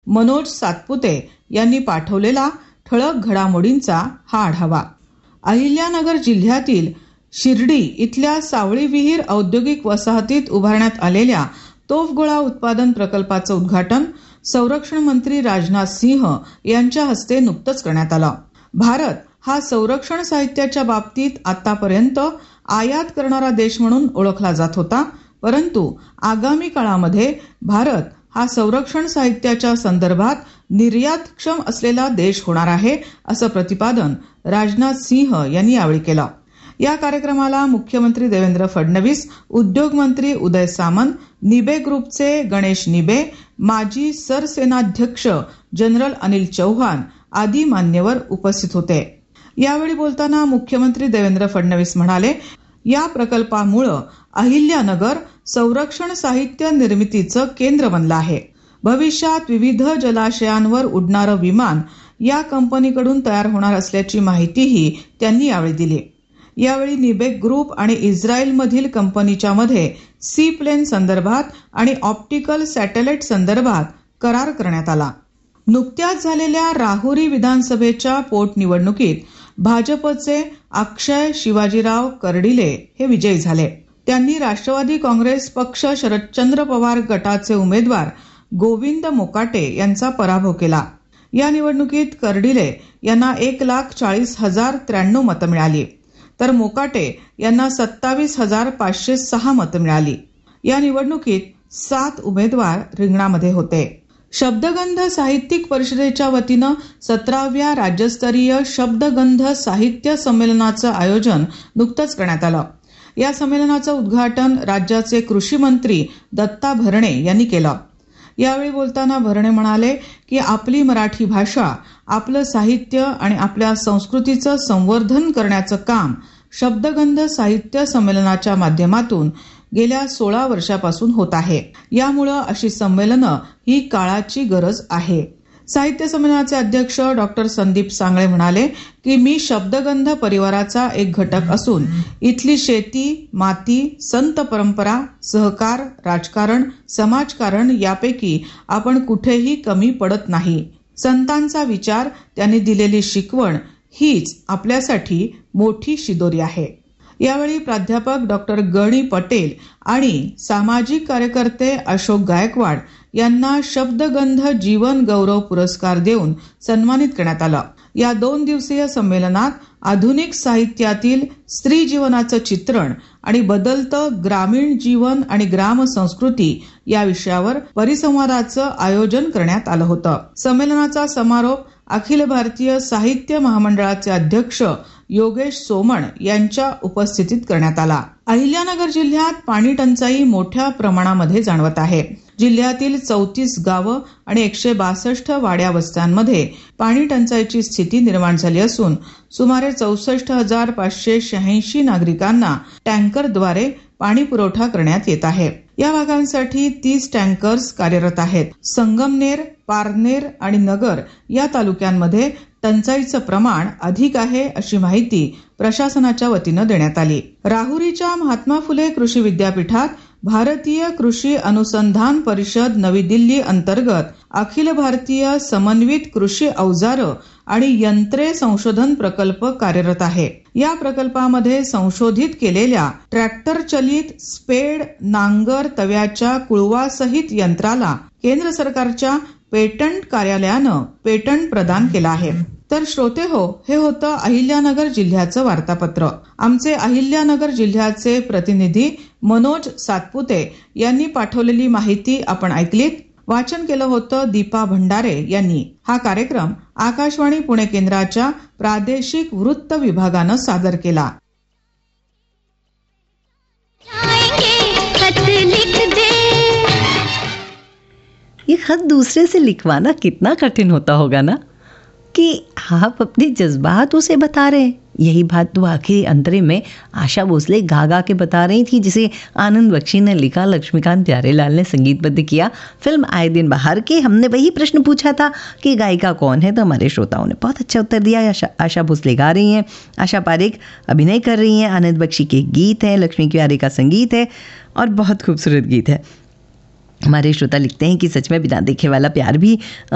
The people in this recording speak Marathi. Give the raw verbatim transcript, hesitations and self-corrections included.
मनोज सातपुते यांनी पाठवलेला ठळक घडामोडींचा हा आढावा. अहिल्यानगर जिल्ह्यातील शिर्डी इथल्या सावळी विहीर औद्योगिक वसाहतीत उभारण्यात आलेल्या तोफगोळा उत्पादन प्रकल्पाचं उद्घाटन संरक्षण मंत्री राजनाथ सिंह यांच्या हस्ते नुकतंच करण्यात आलं. भारत हा संरक्षण साहित्याच्या बाबतीत आतापर्यंत आयात करणारा देश म्हणून ओळखला जात होता, परंतु आगामी काळामध्ये भारत हा संरक्षण साहित्याच्या संदर्भात निर्यातक्षम असलेला देश होणार आहे, असं प्रतिपादन राजनाथ सिंह यांनी यावेळी केलं. या कार्यक्रमाला मुख्यमंत्री देवेंद्र फडणवीस, उद्योग मंत्री उदय सामंत, निबे ग्रुपचे गणेश निबे, माजी सरसेनाध्यक्ष जनरल अनिल चौहान आदी मान्यवर उपस्थित होते. यावेळी बोलताना मुख्यमंत्री देवेंद्र फडणवीस म्हणाले, या प्रकल्पामुळे अहिल्यानगर संरक्षण साहित्य निर्मितीचं केंद्र बनलं आहे. भविष्यात विविध जलाशयांवर उडणारं विमान या कंपनीकडून तयार होणार असल्याची माहितीही त्यांनी यावेळी दिली. यावेळी निबे ग्रुप आणि इस्रायलमधील कंपनीच्या मध्ये सी प्लेन संदर्भात आणि ऑप्टिकल सॅटेलाइट संदर्भात करार करण्यात आला. नुकत्याच झालेल्या राहुरी विधानसभेच्या पोटनिवडणुकीत भाजपचे अक्षय शिवाजीराव कर्डिले हे विजयी झाले. त्यांनी राष्ट्रवादी काँग्रेस पक्ष शरदचंद्र पवार गटाचे उमेदवार गोविंद मोकाटे यांचा पराभव केला. या निवडणुकीत कर्डिले यांना एक लाख चाळीस हजार त्र्याण्णव मतं मिळाली, तर मोकाटे यांना सत्तावीस हजार पाचशे सहा मतं मिळाली. या निवडणुकीत सात उमेदवार रिंगणामध्ये होते. शब्दगंध साहित्यिक परिषदेच्या वतीनं सतराव्या राज्यस्तरीय शब्दगंध साहित्य संमेलनाचं आयोजन नुकतंच करण्यात आलं. या संमेलनाचं उद्घाटन राज्याचे कृषी मंत्री दत्ता भरणे यांनी केलं. यावेळी बोलताना भरणे म्हणाले की आपली मराठी भाषा, आपलं साहित्य आणि आपल्या संस्कृतीचं संवर्धन करण्याचं काम शब्दगंध साहित्य संमेलनाच्या माध्यमातून गेल्या सोळा वर्षापासून होत आहे. यामुळं अशी संमेलनं ही काळाची गरज आहे. साहित्य संमेलनाचे अध्यक्ष डॉक्टर संदीप सांगळे म्हणाले की मी शब्दगंध परिवाराचा एक घटक असून इथली शेती, माती, संत परंपरा, सहकार, राजकारण, समाजकारण यापैकी आपण कुठेही कमी पडत नाही. संतांचा विचार, त्यांनी दिलेली शिकवण हीच आपल्यासाठी मोठी शिदोरी आहे. यावेळी प्राध्यापक डॉक्टर गणी पटेल आणि सामाजिक कार्यकर्ते अशोक गायकवाड यांना शब्दगंध जीवन गौरव पुरस्कार देऊन सन्मानित करण्यात आलं. या दोन दिवसीय संमेलनात आधुनिक साहित्यातील स्त्री जीवनाचं चित्रण आणि बदलतं ग्रामीण जीवन आणि ग्राम संस्कृती या विषयावर परिसंवादाचं आयोजन करण्यात आलं होतं. संमेलनाचा समारोप अखिल भारतीय साहित्य महामंडळाचे अध्यक्ष योगेश सोमण यांच्या उपस्थितीत करण्यात आला. अहिल्यानगर जिल्ह्यात पाणी टंचाई मोठ्या प्रमाणामध्ये जाणवत आहे. जिल्ह्यातील चौतीस गावं आणि एकशे बासष्ट वाड्या वस्त्यांमध्ये पाणी टंचाईची स्थिती निर्माण झाली असून सुमारे चौसष्ट हजार पाचशे शहाऐंशी नागरिकांना टँकरद्वारे पाणी पुरवठा करण्यात येत आहे. या भागांसाठी तीस टँकर्स कार्यरत आहेत. संगमनेर, पारनेर आणि नगर या तालुक्यांमध्ये टंचाईचं प्रमाण अधिक आहे अशी माहिती प्रशासनाच्या वतीनं देण्यात आली. राहुरीच्या महात्मा फुले कृषी विद्यापीठात भारतीय कृषी अनुसंधान परिषद नवी दिल्ली अंतर्गत अखिल भारतीय समन्वित कृषी अवजारं आणि यंत्रे संशोधन प्रकल्प कार्यरत आहे. या प्रकल्पामध्ये संशोधित केलेल्या ट्रॅक्टर चलित स्पेड, नांगर, तव्याच्या कुळवासहित यंत्राला केंद्र सरकारच्या पेटंट कार्यालयानं पेटंट प्रदान केलं आहे. तर श्रोते हो, हे होतं अहिल्यानगर जिल्ह्याचं वार्तापत्र. आमचे अहिल्यानगर जिल्ह्याचे प्रतिनिधी मनोज सातपुते यांनी पाठवलेली माहिती आपण ऐकलीत. वाचन केलं होतं दीपा भंडारे यांनी. हा कार्यक्रम आकाशवाणी पुणे केंद्राच्या प्रादेशिक वृत्त विभागानं सादर केला. ये खत दूसरे से लिखवाना कितना कठिन होता होगा ना, कि आप अपने जज्बात उसे बता रहे हैं. यही बात तो आखिरी अंतरे में आशा भोसले गा गा के बता रही थी, जिसे आनंद बख्शी ने लिखा, लक्ष्मीकांत प्यारेलाल ने संगीतबद्ध किया. फिल्म आए दिन बाहर के. हमने वही प्रश्न पूछा था कि गायिका कौन है, तो हमारे श्रोताओं ने बहुत अच्छा उत्तर दिया. आशा आशा भोसले गा रही हैं, आशा पारेख अभिनय कर रही हैं, आनंद बख्शी के गीत हैं, लक्ष्मी प्यारे का संगीत है और बहुत खूबसूरत गीत है. हमारे श्रोता लिखते हैं कि सच में बिना देखे वाला प्यार भी